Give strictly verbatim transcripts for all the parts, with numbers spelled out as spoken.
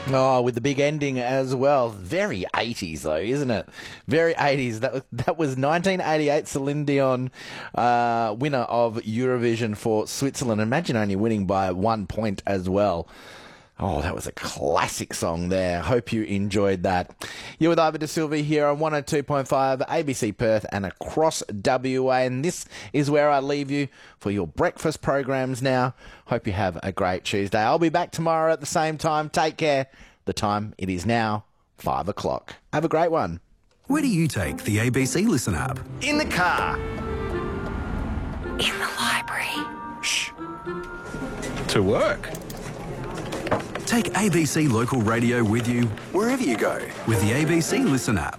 Oh, with the big ending as well. Very eighties, though, isn't it? Very eighties. That was, that was nineteen eighty-eight Celine Dion, uh, winner of Eurovision for Switzerland. Imagine only winning by one point as well. Oh, that was a classic song there. Hope you enjoyed that. You're with Ivor De Silva here on one oh two point five A B C Perth and across W A. And this is where I leave you for your breakfast programs now. Hope you have a great Tuesday. I'll be back tomorrow at the same time. Take care. The time, it is now five o'clock. Have a great one. Where do you take the A B C Listen app? In the car. In the library. Shh. To work. Take A B C Local Radio with you wherever you go with the A B C Listen app.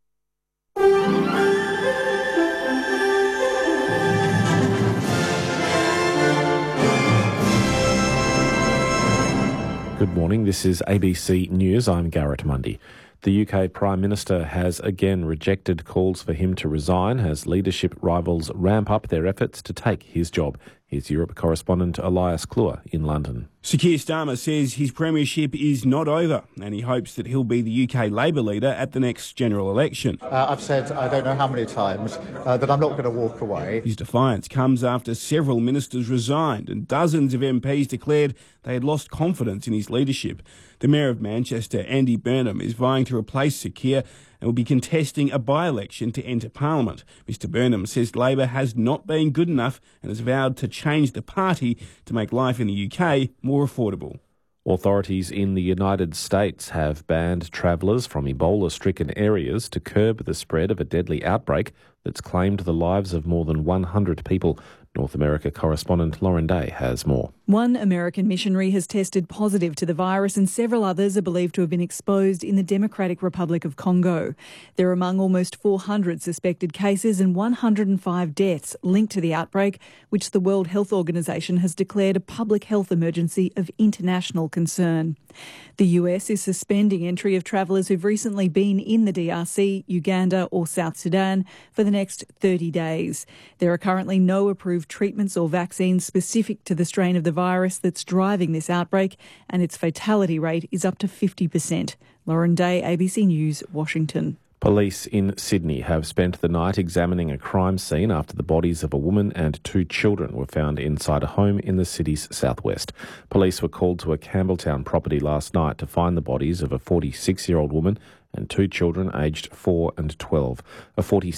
Good morning, this is A B C News. I'm Garrett Mundy. The U K Prime Minister has again rejected calls for him to resign as leadership rivals ramp up their efforts to take his job. Here's Europe correspondent Elias Kluwer in London. Sir Keir Starmer says his premiership is not over and he hopes that he'll be the U K Labour leader at the next general election. Uh, I've said I don't know how many times uh, that I'm not going to walk away. His defiance comes after several ministers resigned and dozens of M Ps declared they had lost confidence in his leadership. The Mayor of Manchester, Andy Burnham, is vying to replace Sir Keir and will be contesting a by-election to enter Parliament. Mister Burnham says Labor has not been good enough and has vowed to change the party to make life in the U K more affordable. Authorities in the United States have banned travellers from Ebola-stricken areas to curb the spread of a deadly outbreak that's claimed the lives of more than one hundred people. North America correspondent Lauren Day has more. One American missionary has tested positive to the virus and several others are believed to have been exposed in the Democratic Republic of Congo. They're among almost four hundred suspected cases and one hundred five deaths linked to the outbreak, which the World Health Organization has declared a public health emergency of international concern. The U S is suspending entry of travellers who've recently been in the D R C, Uganda or South Sudan for the next thirty days. There are currently no approved treatments or vaccines specific to the strain of the virus that's driving this outbreak, and its fatality rate is up to fifty percent. Lauren Day, A B C News, Washington. Police in Sydney have spent the night examining a crime scene after the bodies of a woman and two children were found inside a home in the city's southwest. Police were called to a Campbelltown property last night to find the bodies of a forty-six-year-old woman and two children aged four and twelve. A